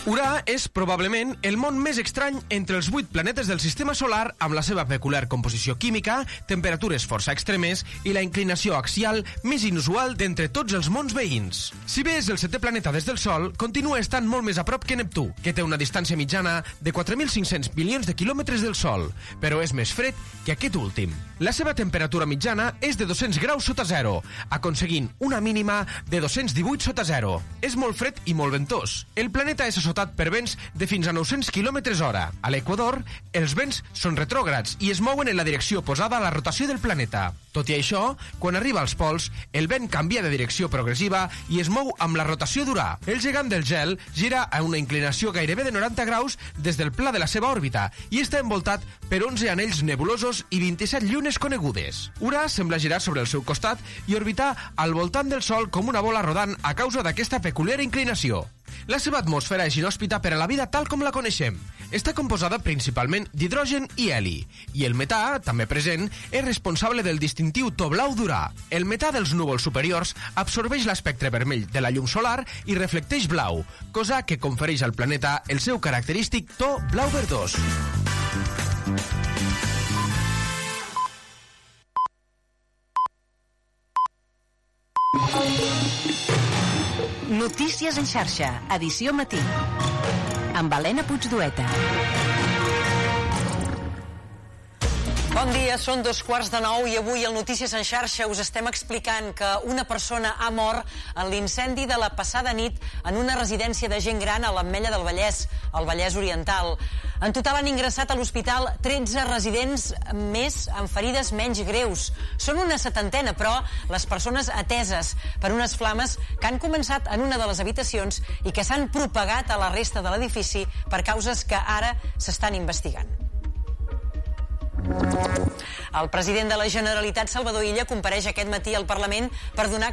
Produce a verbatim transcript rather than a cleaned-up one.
Urà és probablement el món més estrany entre els vuit planetes del sistema solar, amb la seva peculiar composició química, temperatures força extremes i la inclinació axial més inusual d'entre tots els mons veïns. Si bé és el setè planeta des del Sol, continua estant molt més a prop que Neptú, que té una distància mitjana de quatre mil cinc-cents milions de quilòmetres del Sol, però és més fred que aquest últim. La seva temperatura mitjana és de dos-cents graus sota zero, aconseguint una mínima de dos-cents divuit sota zero. És molt fred i molt ventós. El planeta és assotat per vents de fins a nou-cents quilòmetres hora. A l'equador, els vents són retrògrads i es mouen en la direcció oposada a la rotació del planeta. Tot i això, quan arriba als pols, el vent canvia de direcció progressiva i es mou amb la rotació d'Urà. El gegant del gel gira a una inclinació gairebé de noranta graus des del pla de la seva òrbita i està envoltat per onze anells nebulosos i vint-i-set llunes conegudes. Urà sembla girar sobre el seu costat i orbitar al voltant del Sol com una bola rodant a causa d'aquesta peculiar inclinació. La seva atmosfera és inhòspita per a la vida tal com la coneixem. Està composada principalment d'hidrogen i heli, i el metà, també present, és responsable del distintiu to blau d'Urà. El metà dels núvols superiors absorbeix l'espectre vermell de la llum solar i reflecteix blau, cosa que confereix al planeta el seu característic to blau verdós. Notícies en xarxa, edició matí, amb Helena Puigdueta. Bon dia, són dos quarts de nou i avui al Notícies en xarxa us estem explicant que una persona ha mort en l'incendi de la passada nit en una residència de gent gran a l'Ametlla del Vallès, al Vallès Oriental. En total han ingressat a l'hospital tretze residents més amb ferides menys greus. Són una setantena, però les persones ateses per unes flames que han començat en una de les habitacions i que s'han propagat a la resta de l'edifici per causes que ara s'estan investigant. El president de la Generalitat, Salvador Illa, compareix aquest matí al Parlament per donar